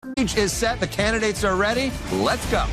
Stage is set. The candidates are ready. Let's go.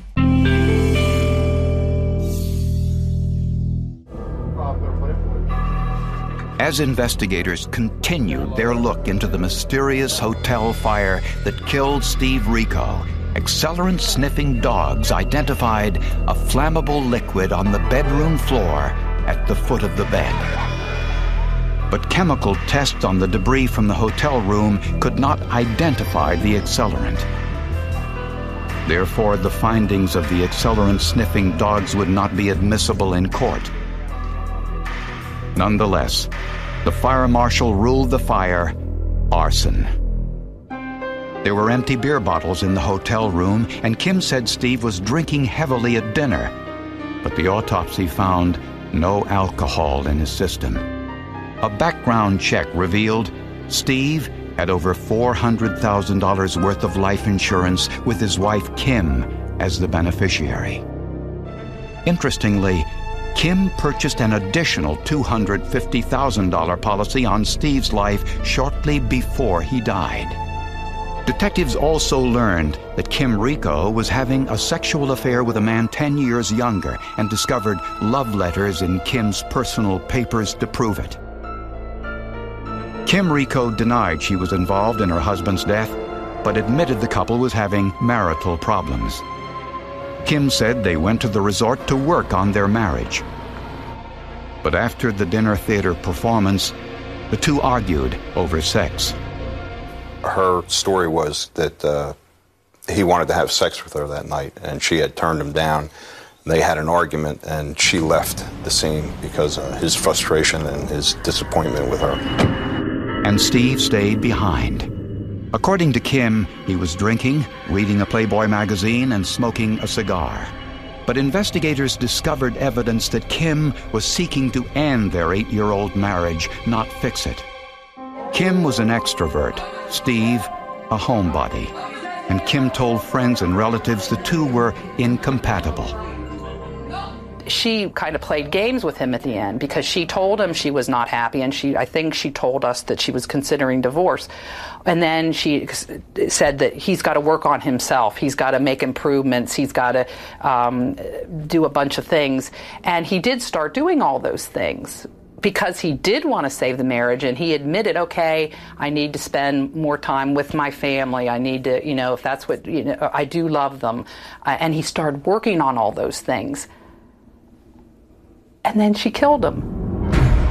As investigators continued their look into the mysterious hotel fire that killed Steve Rico, accelerant-sniffing dogs identified a flammable liquid on the bedroom floor at the foot of the bed. But chemical tests on the debris from the hotel room could not identify the accelerant. Therefore, the findings of the accelerant-sniffing dogs would not be admissible in court. Nonetheless, the fire marshal ruled the fire arson. There were empty beer bottles in the hotel room, and Kim said Steve was drinking heavily at dinner, but the autopsy found no alcohol in his system. A background check revealed Steve had over $400,000 worth of life insurance with his wife Kim as the beneficiary. Interestingly, Kim purchased an additional $250,000 policy on Steve's life shortly before he died. Detectives also learned that Kim Rico was having a sexual affair with a man 10 years younger and discovered love letters in Kim's personal papers to prove it. Kim Rico denied she was involved in her husband's death, but admitted the couple was having marital problems. Kim said they went to the resort to work on their marriage. But after the dinner theater performance, the two argued over sex. Her story was that he wanted to have sex with her that night, and she had turned him down. They had an argument, and she left the scene because of his frustration and his disappointment with her. And Steve stayed behind. According to Kim, he was drinking, reading a Playboy magazine, and smoking a cigar. But investigators discovered evidence that Kim was seeking to end their 8-year-old marriage, not fix it. Kim was an extrovert, Steve a homebody, and Kim told friends and relatives the two were incompatible. She kind of played games with him at the end because she told him she was not happy, and I think she told us that she was considering divorce. And then she said that he's got to work on himself. He's got to make improvements. He's got to do a bunch of things. And he did start doing all those things because he did want to save the marriage, and he admitted, okay, I need to spend more time with my family. I need to, if that's what, I do love them. And he started working on all those things. And then she killed him.